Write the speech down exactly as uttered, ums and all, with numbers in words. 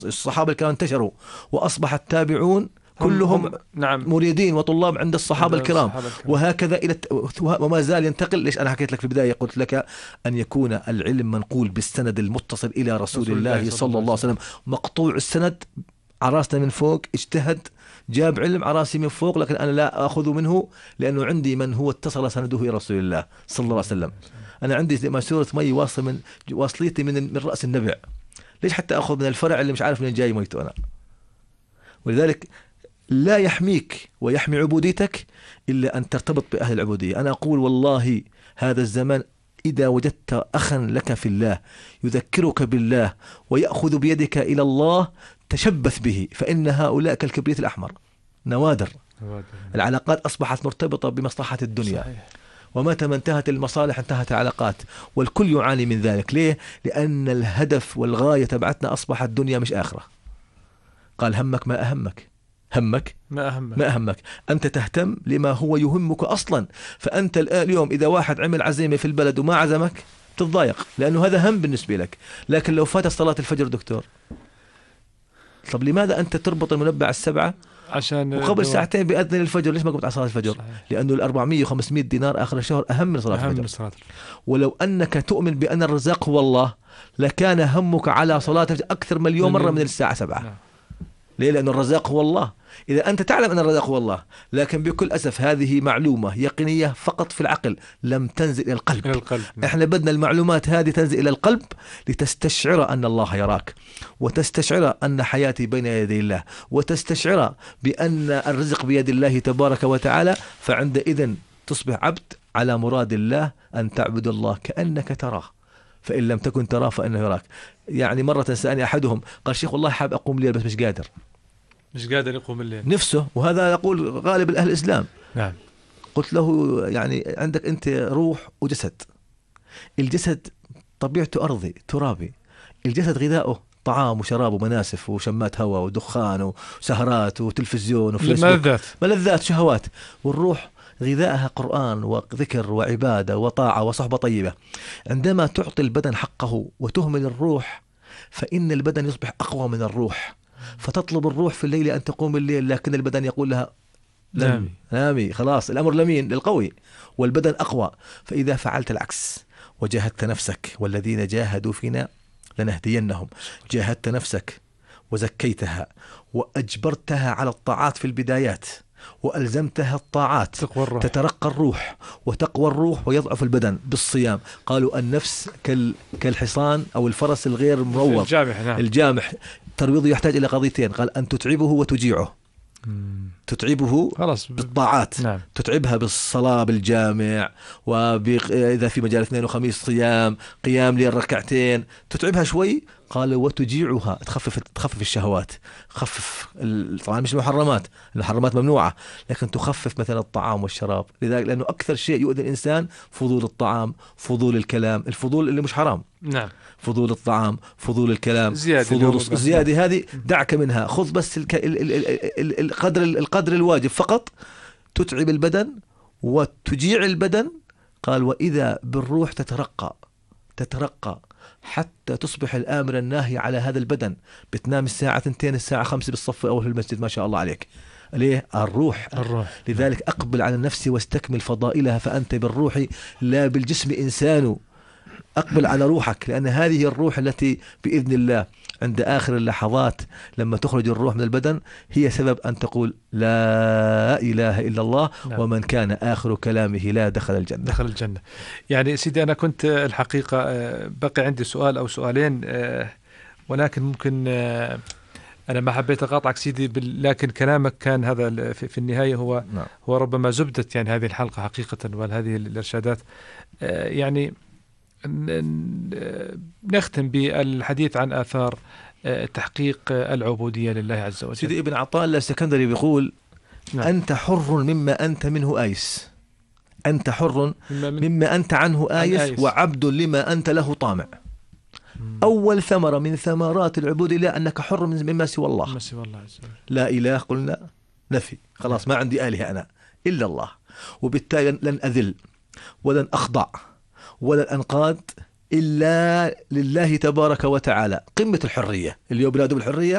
الصحابة الكرام انتشروا وأصبح التابعون كلهم نعم مريدين وطلاب عند الصحابة عند الكرام. الصحابة الكرام. وهكذا إلى وما زال ينتقل. ليش أنا حكيت لك في البداية قلت لك أن يكون العلم منقول بالسند المتصل إلى رسول, رسول الله صلى الله عليه وسلم، مقطوع السند، عراسنا من فوق اجتهد جاب علم عراسي من فوق، لكن أنا لا أخذ منه لأنه عندي من هو اتصل سنده إلى رسول الله صلى الله عليه وسلم. أنا عندي ماسورة مي واصل من واصليتي من من رأس النبع، ليش حتى أخذ من الفرع اللي مش عارف من جاي ميته أنا؟ ولذلك لا يحميك ويحمي عبوديتك إلا أن ترتبط بأهل العبودية. أنا أقول والله هذا الزمان إذا وجدت أخا لك في الله يذكرك بالله ويأخذ بيدك إلى الله تشبث به، فإن هؤلاء كالكبريت الأحمر نوادر. العلاقات أصبحت مرتبطة بمصلحة الدنيا. صحيح. ومتى ما انتهت المصالح انتهت العلاقات، والكل يعاني من ذلك. ليه؟ لأن الهدف والغاية تبعتنا أصبحت الدنيا مش آخرة. قال همك ما أهمك، همك ما أهمك. ما أهمك أنت تهتم لما هو يهمك أصلا. فأنت اليوم إذا واحد عمل عزيمة في البلد وما عزمك تتضايق لأنه هذا هم بالنسبة لك. لكن لو فات صلاة الفجر دكتور، طب لماذا أنت تربط المنبه على السبعة عشان وقبل ساعتين بأذن الفجر؟ ليش ما قمت على صلاة الفجر؟ صحيح. لأنه الأربعمية وخمسمائة دينار آخر الشهر أهم من صلاة أهم الفجر. من صلاة. ولو أنك تؤمن بأن الرزاق هو الله لكان همك على صلاة الفجر أكثر مليون مرة من الساعة سبعة. نعم. ليه؟ لأن الرزاق هو الله. إذا أنت تعلم أن الرزاق هو الله، لكن بكل أسف هذه معلومة يقينية فقط في العقل لم تنزل إلى القلب. إلى القلب. نعم. إحنا بدنا المعلومات هذه تنزل إلى القلب لتستشعر أن الله يراك، وتستشعر أن حياتي بين يدي الله، وتستشعر بأن الرزق بيد الله تبارك وتعالى. فعندئذ تصبح عبد على مراد الله، أن تعبد الله كأنك تراه، فإن لم تكن تراه فإنه يراك. يعني مرة سألني أحدهم قال شيخ والله حاب أقوم الليل بس مش قادر مش قادر يقوم الليل نفسه، وهذا يقول غالب الأهل الإسلام. نعم. قلت له يعني عندك أنت روح وجسد. الجسد طبيعته أرضي ترابي، الجسد غذاؤه طعام وشراب ومناسف وشمات هواء ودخان وسهرات وتلفزيون وفيسبوك، ملذات ملذات شهوات. والروح غذاءها قرآن وذكر وعبادة وطاعة وصحبة طيبة. عندما تعطي البدن حقه وتهمل الروح فإن البدن يصبح أقوى من الروح، فتطلب الروح في الليل أن تقوم الليل، لكن البدن يقول لها نامي نامي، خلاص الأمر لمين؟ للقوي، والبدن أقوى. فإذا فعلت العكس وجاهدت نفسك والذين جاهدوا فينا لنهدينهم، جاهدت نفسك وزكيتها وأجبرتها على الطاعات في البدايات وألزمتها الطاعات، تترقى الروح وتقوى الروح ويضعف البدن بالصيام. قالوا النفس كالحصان أو الفرس الغير مروض الجامح. نعم. الجامح ترويضه يحتاج إلى قضيتين، قال أن تتعبه وتجيعه. مم. تتعبه بالطاعات. نعم. تتعبها بالصلاة بالجامع، وإذا في مجال اثنين وخميس صيام قيام ليل ركعتين تتعبها شوي. قال وتجيعها تخفف تخفف الشهوات، خفف طبعا مش المحرمات، المحرمات ممنوعة، لكن تخفف مثلا الطعام والشراب. لذلك لأنه أكثر شيء يؤذي الإنسان فضول الطعام، فضول الكلام، الفضول اللي مش حرام. نعم. فضول الطعام، فضول الكلام، زيادة فضول الزيادة هذه دعك منها، خذ بس الك... ال... ال... ال... القدر القدر الواجب فقط. تتعب البدن وتجيع البدن. قال وإذا بالروح تترقى تترقى حتى تصبح الآمر الناهي على هذا البدن. بتنام الساعة تنتين الساعة خمسة بالصف الأول في المسجد، ما شاء الله عليك. ليه؟ الروح. الروح. لذلك أقبل على النفس واستكمل فضائلها، فأنت بالروح لا بالجسم إنسان. أقبل على روحك، لأن هذه الروح التي بإذن الله عند آخر اللحظات لما تخرج الروح من البدن هي سبب أن تقول لا إله إلا الله. نعم. ومن كان آخر كلامه لا دخل الجنة. دخل الجنة. يعني سيدي أنا كنت الحقيقة بقي عندي سؤال أو سؤالين، ولكن ممكن أنا ما حبيت أقاطعك سيدي، لكن كلامك كان هذا في النهاية هو نعم. هو ربما زبدة يعني هذه الحلقة حقيقة، وهذه الإرشادات. يعني نختم بالحديث عن آثار تحقيق العبودية لله عز وجل. سيدي ابن عطاء السكندري بيقول نعم. أنت حر مما أنت منه آيس، أنت حر مما أنت عنه آيس, آيس وعبد لما أنت له طامع. مم. أول ثمرة من ثمرات العبودية لا أنك حر مما سوى الله. سوى الله عز وجل. لا إله قلنا نفي، خلاص ما عندي آلهة أنا إلا الله، وبالتالي لن أذل ولن أخضع ولن أنقاد إلا لله تبارك وتعالى. قمة الحرية، اليوم بنادوا بالحرية